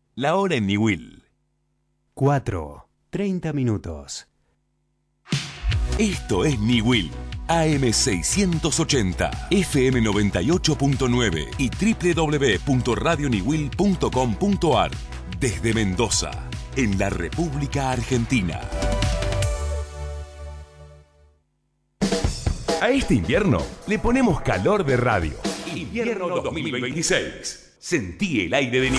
La hora en Niwil. 4:30 minutos. Esto es Niwil. AM680, FM 98.9 y www.radioniwil.com.ar. Desde Mendoza, en la República Argentina. A este invierno le ponemos calor de radio. Invierno 2026. Sentí el aire de Niwil.